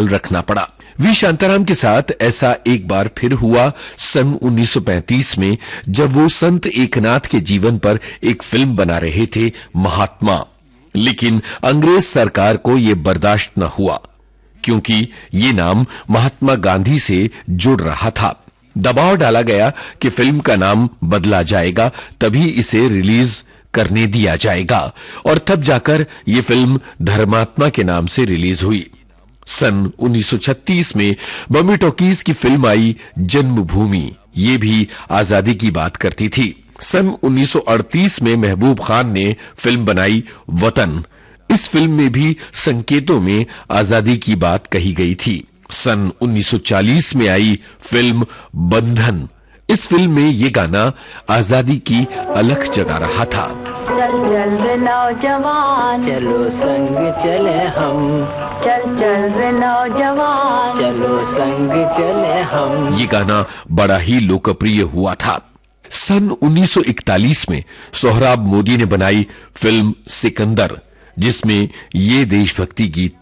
रखना पड़ा। वी शांताराम के साथ ऐसा एक बार फिर हुआ सन 1935 में, जब वो संत एकनाथ के जीवन पर एक फिल्म बना रहे थे, महात्मा। लेकिन अंग्रेज सरकार को यह बर्दाश्त न हुआ, क्योंकि ये नाम महात्मा गांधी से जुड़ रहा था। दबाव डाला गया कि फिल्म का नाम बदला जाएगा, तभी इसे रिलीज करने दिया जाएगा, और तब जाकर यह फिल्म धर्मात्मा के नाम से रिलीज हुई। सन 1936 में बॉम्बे टॉकीज की फिल्म आई जन्मभूमि। ये भी आजादी की बात करती थी। सन 1938 में महबूब खान ने फिल्म बनाई वतन। इस फिल्म में भी संकेतों में आजादी की बात कही गई थी। सन 1940 में आई फिल्म बंधन। इस फिल्म में ये गाना आजादी की अलख जगा रहा था। चल चल रे नौजवान, चलो संग चले हम, चल चल रे नौजवान, चलो संग चले हम। ये गाना बड़ा ही लोकप्रिय हुआ था। सन 1941 में सोहराब मोदी ने बनाई फिल्म सिकंदर, जिसमें ये देशभक्ति गीत